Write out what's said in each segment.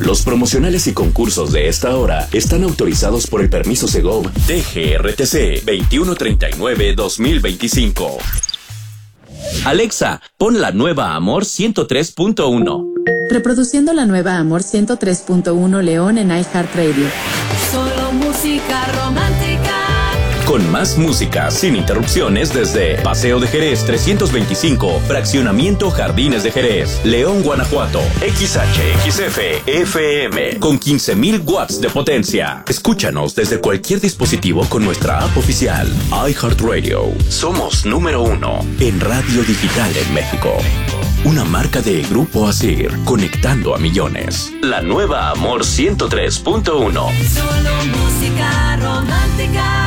Los promocionales y concursos de esta hora están autorizados por el permiso Segov DGRTC 2139-2025. Alexa, pon la nueva Amor 103.1. Reproduciendo la nueva Amor 103.1 León en iHeartRadio. Solo música romántica. Con más música, sin interrupciones desde Paseo de Jerez 325, Fraccionamiento Jardines de Jerez, León, Guanajuato. XHXF FM con 15,000 watts de potencia. Escúchanos desde cualquier dispositivo con nuestra app oficial iHeartRadio. Somos número 1 en radio digital en México. Una marca de Grupo Asir, conectando a millones. La nueva Amor 103.1. Solo música romántica.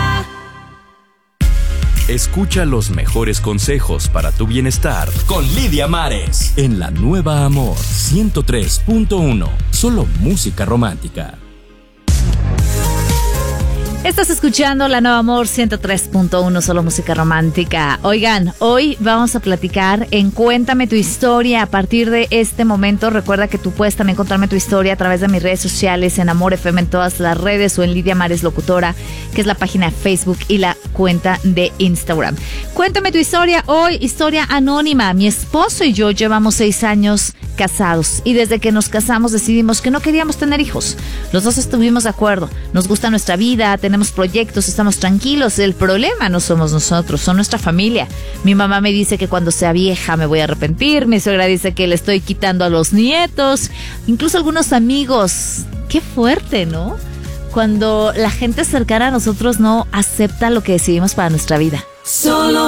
Escucha los mejores consejos para tu bienestar con Lidia Mares en la nueva Amor 103.1. Solo música romántica. Estás escuchando la nueva Amor 103.1, solo música romántica. Oigan, hoy vamos a platicar en Cuéntame tu historia. A partir de este momento, recuerda que tú puedes también contarme tu historia a través de mis redes sociales, en Amor FM en todas las redes, o en Lidia Mares Locutora, que es la página de Facebook y la cuenta de Instagram. Cuéntame tu historia hoy, historia anónima. Mi esposo y yo llevamos 6 años casados y desde que nos casamos decidimos que no queríamos tener hijos. Los dos estuvimos de acuerdo. Nos gusta nuestra vida, tenemos proyectos, estamos tranquilos. El problema no somos nosotros, son nuestra familia. Mi mamá me dice que cuando sea vieja me voy a arrepentir. Mi suegra dice que le estoy quitando a los nietos. Incluso algunos amigos. Qué fuerte, ¿no? Cuando la gente cercana a nosotros no acepta lo que decidimos para nuestra vida. Solo